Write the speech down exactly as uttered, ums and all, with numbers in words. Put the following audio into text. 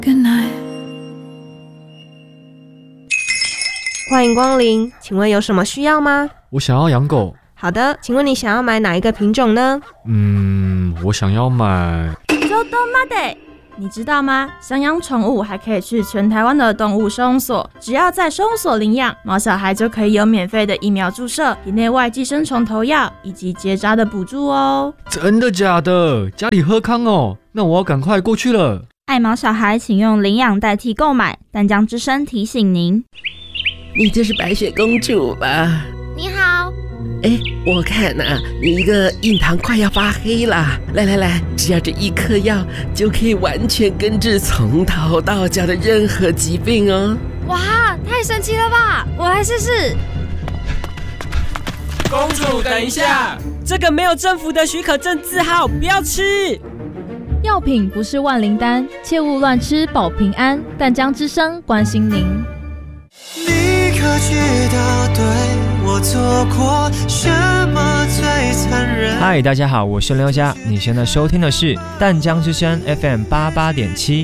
Good night。 欢迎光临，请问有什么需要吗？ 我想要养狗。 好的，请问你想要买哪一个品种呢？ 嗯，我想要买。 你知道吗？想养宠物还可以去全台湾的动物收容所，只要在收容所领养，毛小孩就可以有免费的疫苗注射、体内外寄生虫投药以及结扎的补助哦。 真的假的？家里喝康哦，那我要赶快过去了。 爱毛小孩请用领养代替购买，淡江之声提醒您。 你就是白雪公主吧？ 你好。 哎，我看啊，你一个印堂快要发黑啦！来来来，只要这一颗药就可以完全根治从头到脚的任何疾病哦！ 哇，太神奇了吧！我来试试。 公主，等一下，这个没有政府的许可证字号，不要吃。 药品不是万灵丹，切勿乱吃保平安。淡江之声关心您。 你可知道对我做过什么最残忍？ 嗨，大家好，我是刘佳，你现在收听的是淡江之声 F M 八八点七。